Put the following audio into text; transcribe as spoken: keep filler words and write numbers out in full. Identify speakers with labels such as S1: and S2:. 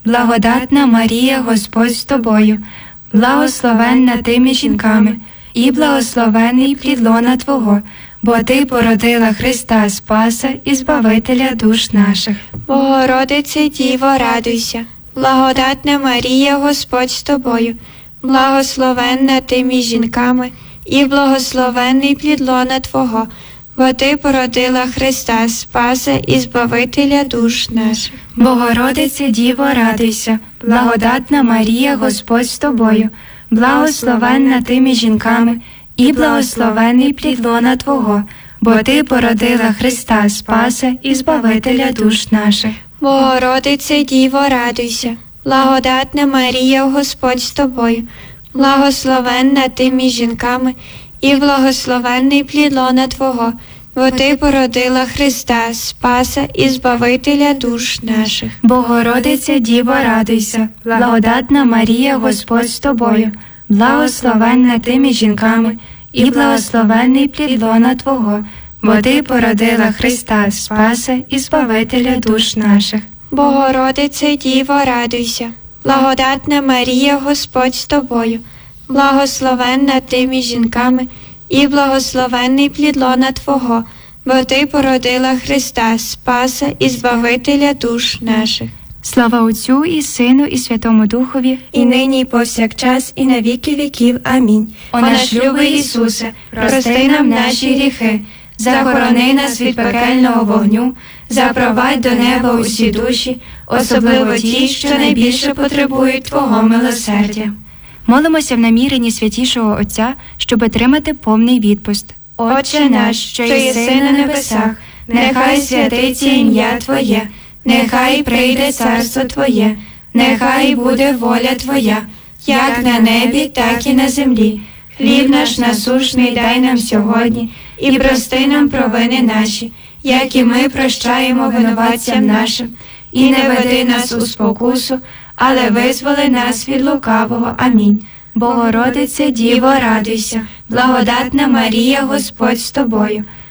S1: Благодатна Марія, Господь з тобою, благословенна ти між жінками, і благословений плід лона Твого, бо Ти породила Христа Спаса і Збавителя душ наших.
S2: Богородице Діво, радуйся, благодатна Марія, Господь з тобою, благословенна ти між жінками, і благословений плід лона Твого, бо Ти породила Христа Спаса і Збавителя душ наших.
S1: Богородице Діво, радуйся, благодатна Марія, Господь з тобою, благословенна ти між жінками, і благословений плід лона Твого, бо Ти породила Христа Спаса і Збавителя душ наших.
S2: Богородице Діво, радуйся, благодатна Марія, Господь з тобою, благословенна ти між жінками, і благословенний плід лона Твого, бо Ти породила Христа Спаса і Збавителя душ наших.
S1: Богородице Діво, радуйся, благодатна Марія, Господь з тобою, благословенна ти між жінками, і благословенний плід лона Твого, бо Ти породила Христа Спаса і Збавителя душ наших.
S2: Богородице Діво, радуйся, благодатна Марія, Господь з тобою, благословенна ти між жінками, і благословенний плід лона Твого, бо Ти породила Христа Спаса і Збавителя душ наших.
S1: Слава Отцю і Сину і Святому Духові,
S3: і нині, і повсякчас, і на віки віків. Амінь.
S1: О наш любий Ісусе, прости нам наші гріхи, захорони нас від пекельного вогню, запровадь до неба усі душі, особливо ті, що найбільше потребують Твого милосердя. Молимося в наміренні Святішого Отця, щоб отримати повний відпуст.
S2: Отче наш, що єси на небесах, нехай святиться ім'я Твоє, нехай прийде царство Твоє, нехай буде воля Твоя, як на небі, так і на землі. Хліб наш насущний дай нам сьогодні, і прости нам провини наші, як і ми прощаємо винуватцям нашим. І не веди нас у спокусу, але визволи нас від лукавого. Амінь.
S1: Богородице Діво, радуйся, благодатна Марія, Господь з тобою,